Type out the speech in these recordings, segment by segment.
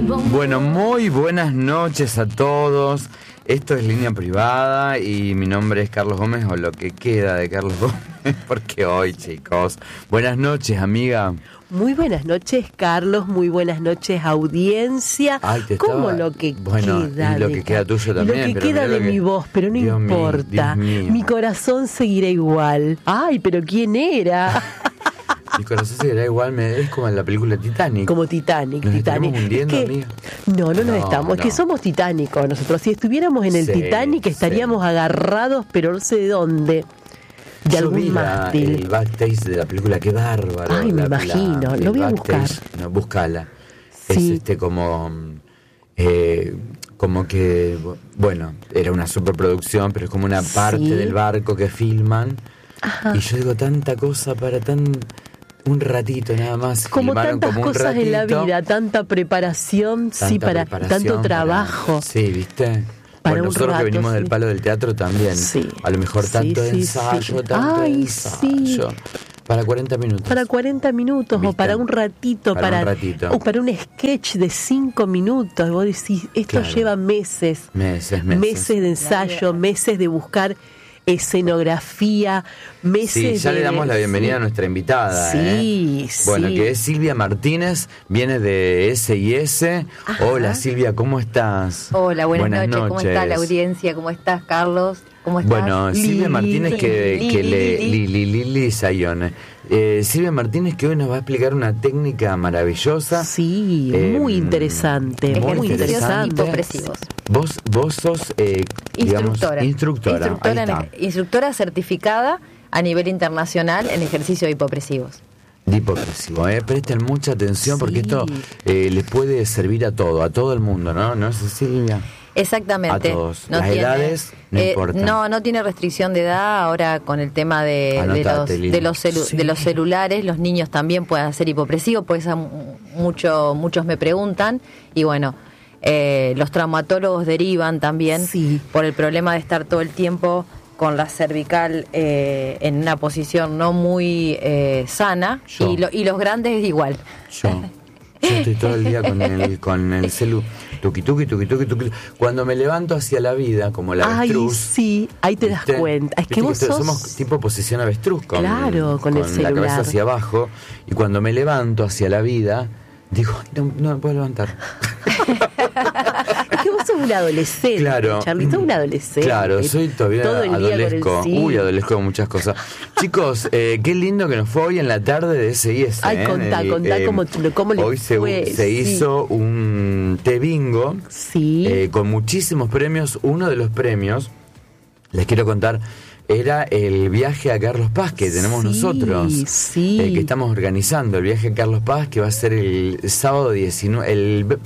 Bueno, muy buenas noches a todos. Esto es Línea Privada y mi nombre es Carlos Gómez, o lo que queda de Carlos Gómez, porque hoy, chicos. Buenas noches, amiga. Muy buenas noches, Carlos. Muy buenas noches, audiencia. Ay, ¿Cómo lo que queda? Y lo que queda tuyo también. Lo que queda de mi voz, pero no importa. Mi corazón seguirá igual. Ay, pero ¿quién era? Mi corazón seguirá igual, es como en la película Titanic. Como Titanic. ¿Nos estaremos hundiendo, amiga? No nos estamos. Es que somos titánicos nosotros. Si estuviéramos en el Titanic estaríamos agarrados, pero no sé de dónde. De Yo algún vi mástil. el backstage de la película, qué bárbaro. Ay, me imagino. Lo voy a buscar. No, búscala. Sí. Es como que, bueno, era una superproducción, pero es como una parte del barco que filman. Ajá. Y yo digo, tanta cosa para un ratito nada más. Como filmaron tantas como un cosas ratito, en la vida, tanta preparación, tanto trabajo. Sí, ¿viste? Para nosotros rato, que venimos del palo del teatro también. Sí. A lo mejor tanto ensayo, tanto ensayo. Para 40 minutos. Para 40 minutos, ¿viste? O para un ratito, o para un sketch de 5 minutos. Vos decís, esto lleva meses. Meses de ensayo, meses de buscar escenografía, meses ya le damos la bienvenida a nuestra invitada. Bueno, que es Silvia Martínez, viene de S&S. Hola, Silvia, ¿cómo estás? Hola, buenas noches. ¿Cómo está la audiencia? ¿Cómo estás, Carlos? ¿Cómo estás? Bueno, Silvia Martínez Lili Sayone. Silvia Martínez, que hoy nos va a explicar una técnica maravillosa. Sí, muy interesante. Muy interesante. Hipopresivos. Vos sos, instructora certificada a nivel internacional en ejercicio de hipopresivos. Hipopresivo, presten mucha atención porque esto les puede servir a todo el mundo, ¿no? ¿No es, Silvia? Exactamente. A todos. Las edades no importan. No tiene restricción de edad. Ahora con el tema de los celulares, los niños también pueden hacer hipopresivo, pues muchos me preguntan. Y bueno, los traumatólogos derivan también por el problema de estar todo el tiempo con la cervical en una posición no muy sana. Y los grandes igual. Yo estoy todo el día con el celu. Tuki. Cuando me levanto hacia la vida, como la avestruz. Sí, ahí te das cuenta. Es que vos somos tipo posición avestruz, con el celular, la cabeza hacia abajo. Y cuando me levanto hacia la vida, digo, no me puedo levantar. Es que vos sos un adolescente, claro, Charly, sos un adolescente. Claro, soy todavía adolesco. Adolesco con muchas cosas. Chicos, qué lindo que nos fue hoy en la tarde de S&S. Ay, contá cómo le hoy fue. Se hizo un té bingo con muchísimos premios. Uno de los premios, les quiero contar, era el viaje a Carlos Paz que tenemos nosotros, que estamos organizando el viaje a Carlos Paz, que va a ser el sábado 19, el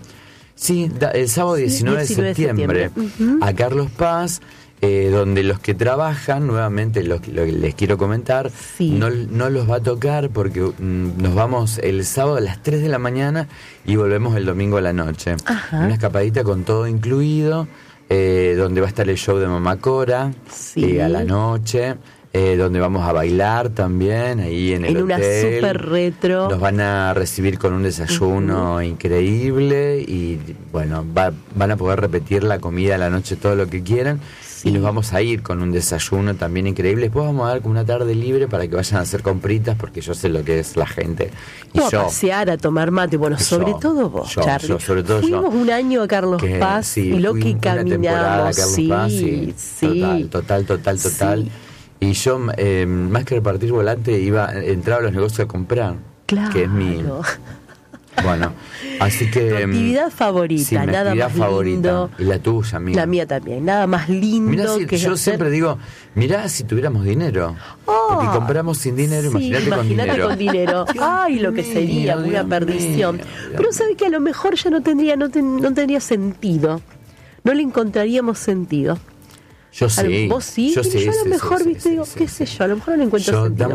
sábado 19 de septiembre. A Carlos Paz, donde los que trabajan, nuevamente les quiero comentar, no los va a tocar porque nos vamos el sábado a las 3 de la mañana y volvemos el domingo a la noche. Una escapadita con todo incluido. Donde va a estar el show de Mamá Cora a la noche, donde vamos a bailar también ahí en el hotel. Una super retro. Nos van a recibir con un desayuno increíble y bueno, van a poder repetir la comida a la noche todo lo que quieran. Y nos vamos a ir con un desayuno también increíble. Después vamos a dar como una tarde libre para que vayan a hacer compritas, porque yo sé lo que es la gente. Y a pasear, a tomar mate. Bueno, sobre todo vos, Charly. Fuimos un año a Carlos Paz y lo que caminamos. Total. Y yo, más que repartir volante, entraba a los negocios a comprar. Claro. Que es mi... Bueno, así que... Tu actividad favorita, nada más lindo. Y la tuya, amiga. La mía también, nada más lindo. Mirá, yo siempre digo, mirá si tuviéramos dinero. Porque compramos sin dinero, imagínate con dinero. Ay, lo que sería, una perdición. Pero sabes que a lo mejor ya no tendría sentido. No le encontraríamos sentido. Yo sí. ¿Vos sí? Yo a lo mejor, digo, qué sé yo, a lo mejor no le encuentro sentido.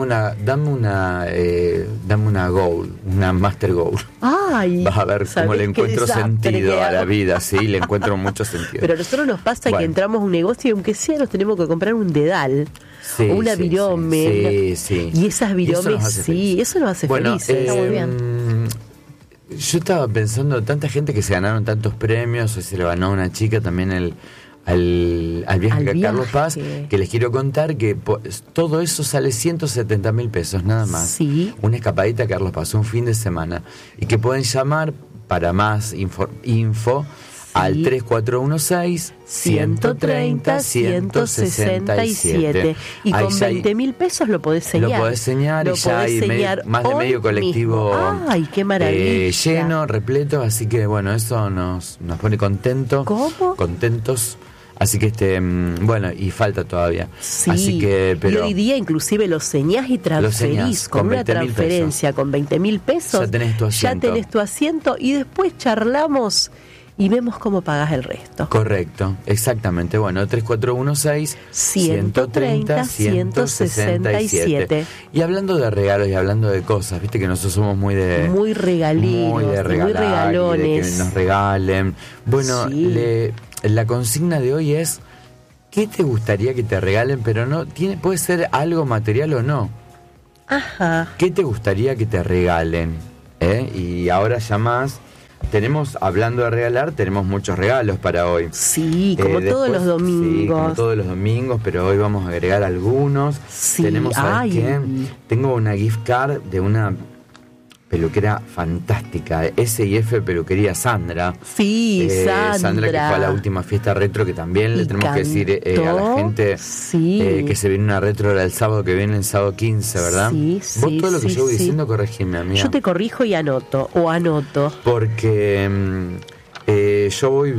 Dame una goal, una master goal. Ay, vas a ver cómo le encuentro sentido a la vida, le encuentro mucho sentido. Pero a nosotros nos pasa que entramos a un negocio y aunque sea nos tenemos que comprar un dedal o una virome. Y esas viromes, eso nos hace felices. Bueno, está muy bien. yo estaba pensando, tanta gente que se ganaron tantos premios, hoy se le ganó a una chica también al viaje a Carlos Paz, que les quiero contar que todo eso sale 170.000 pesos, nada más. Sí. Una escapadita a Carlos Paz, un fin de semana. Y que pueden llamar para más info al 3416-130-167. Y con 20.000 pesos lo podés señar. Lo podés señar y ya hay más de medio colectivo. ¡Ay, qué maravilla! Lleno, repleto, así que bueno, eso nos pone contentos. ¿Cómo? Contentos. Así que bueno, y falta todavía. Sí, así que, pero y hoy día inclusive lo señás y transferís con una transferencia con 20.000 pesos. Ya tenés tu asiento. Y después charlamos y vemos cómo pagás el resto. Correcto, exactamente. Bueno, 3416-130-167. Y hablando de regalos y hablando de cosas, viste que nosotros somos muy regalinos, muy regalones, de que nos regalen. Bueno, la consigna de hoy es: ¿qué te gustaría que te regalen? Pero puede ser algo material o no. Ajá. ¿Qué te gustaría que te regalen? Y ahora ya más. Hablando de regalar, tenemos muchos regalos para hoy. Sí, como todos los domingos. Sí, como todos los domingos, pero hoy vamos a agregar algunos. Sí. Tenemos, ¿sabes qué? Tengo una gift card de una peluquera fantástica, S&F Peluquería Sandra. Sí, Sandra. Que fue a la última fiesta retro, que también le tenemos que decir a la gente que se viene una retro el sábado que viene, el sábado 15, ¿verdad? Sí, Vos todo lo que yo voy diciendo, corregime, amiga. Yo te corrijo y anoto. Porque yo voy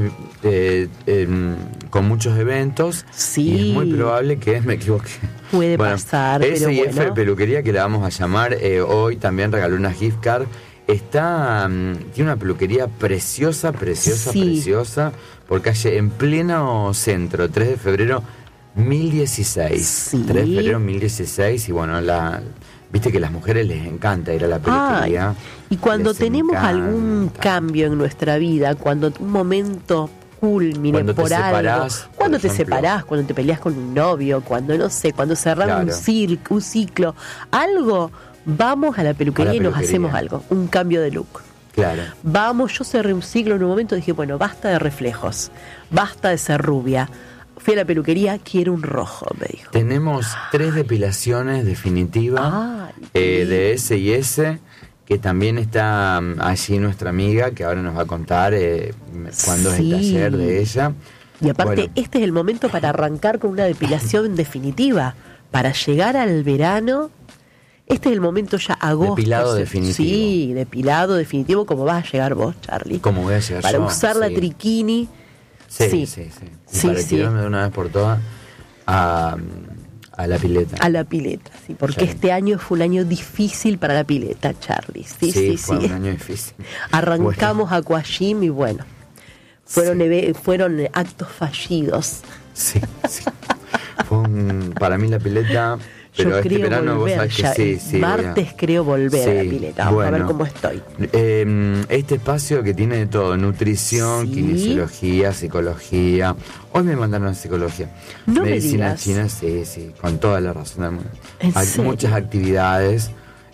con muchos eventos y es muy probable que me equivoque. Puede pasar, pero S&F Peluquería, que la vamos a llamar hoy, también regaló una gift card. Tiene una peluquería preciosa, por calle en pleno centro, 3 de febrero 1016. Sí. 3 de febrero 1016, y bueno, viste que a las mujeres les encanta ir a la peluquería. Y cuando tenemos algún cambio en nuestra vida, cuando un momento culmine por algo, cuando te separás, cuando te peleas con un novio, cuando cuando cerramos un ciclo, algo, vamos a la peluquería y nos hacemos algo, un cambio de look. Claro. Yo cerré un ciclo en un momento, dije, bueno, basta de reflejos, basta de ser rubia. Fui a la peluquería, quiero un rojo, me dijo. Tenemos 3 depilaciones definitivas de S&S, que también está allí nuestra amiga, que ahora nos va a contar cuándo es el taller de ella. Y aparte, este es el momento para arrancar con una depilación definitiva, para llegar al verano. Este es el momento ya agosto. Depilado definitivo. Sí, depilado definitivo, como vas a llegar vos, Charlie. Como voy a llegar para usar la triquini. Sí. Y para tirarme de una vez por todas a la pileta. A la pileta, sí, porque este año fue un año difícil para la pileta, Charlie. Sí. Fue un año difícil. Arrancamos Aquagym y bueno, fueron actos fallidos. Sí. Para mí la pileta... Pero yo creo verano volver, vos sabés que sí. Martes creo volver a la pileta. Vamos a ver cómo estoy. Este espacio que tiene de todo: nutrición, kinesiología, psicología. Hoy me mandaron a psicología. No medicina me china, sí, con toda la razón del mundo. Hay serio? Muchas actividades.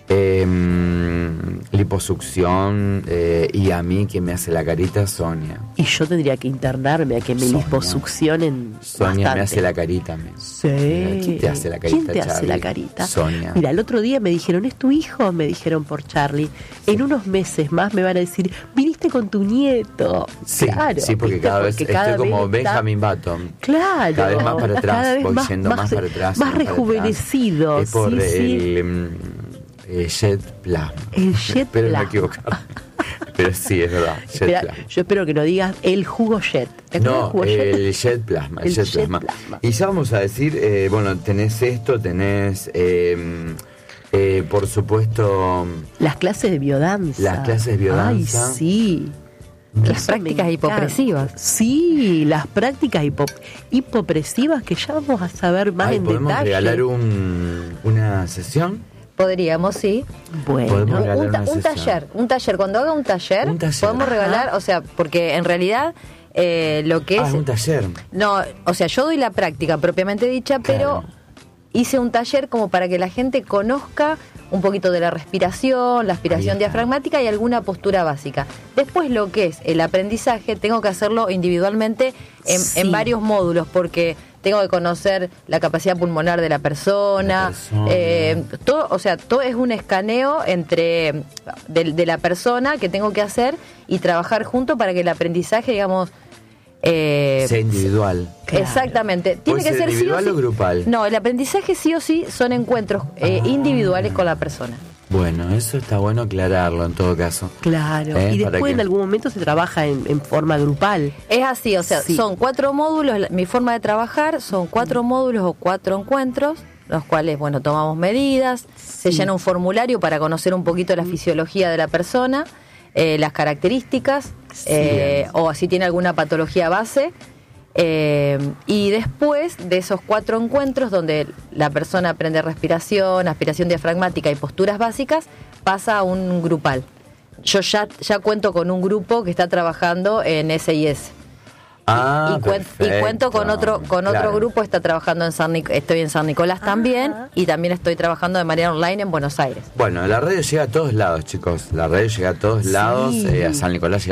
Liposucción, y a mí quien me hace la carita, Sonia. Y yo tendría que internarme a que me liposuccionen. Sonia me hace la carita. Sí. ¿Quién te hace la carita? ¿Quién te hace la carita? Sonia. Mira, el otro día me dijeron, ¿es tu hijo? Me dijeron por Charlie. En unos meses más me van a decir, viniste con tu nieto. Sí, claro, sí, porque cada vez estoy como Benjamin Button. Claro. Cada vez más para atrás, cada vez voy más, yendo más para atrás. Más rejuvenecido. Es por Jet Plasma. El Jet Espero Plasma. no equivocar. Pero sí, es verdad. Yo espero que no digas el jugo Jet. No, el Jet Plasma. El Jet Plasma. Y ya vamos a decir, tenés esto, tenés, por supuesto... Las clases de biodanza. Ay, sí. Las prácticas hipopresivas. Sí, las prácticas hipopresivas que ya vamos a saber más en detalle. ¿Podemos regalar una sesión? Podríamos, sí. Bueno, un taller. Cuando haga un taller. Podemos regalar, porque en realidad lo que es... un taller. No, yo doy la práctica propiamente dicha, pero hice un taller como para que la gente conozca un poquito de la respiración, la aspiración diafragmática y alguna postura básica. Después lo que es el aprendizaje, tengo que hacerlo individualmente en varios módulos, porque tengo que conocer la capacidad pulmonar de la persona. Todo es un escaneo de la persona que tengo que hacer y trabajar junto para que el aprendizaje, digamos, sea individual. Exactamente. Tiene que ser individual sí o o grupal. No, el aprendizaje sí o sí son encuentros individuales con la persona. Bueno, eso está bueno aclararlo en todo caso. Claro, y después en algún momento se trabaja en forma grupal. Es así, o sea, son 4 módulos, mi forma de trabajar son 4 módulos o 4 encuentros, los cuales, bueno, tomamos medidas, se llena un formulario para conocer un poquito la fisiología de la persona, las características, o si tiene alguna patología base. Y después de esos 4 encuentros donde la persona aprende respiración, aspiración diafragmática y posturas básicas, pasa a un grupal. Yo ya cuento con un grupo que está trabajando en SIS. Y cuento con otro grupo que está trabajando estoy en San Nicolás también, y también estoy trabajando de manera online en Buenos Aires. Bueno, la radio llega a todos lados, chicos. La radio llega a todos lados, a San Nicolás llega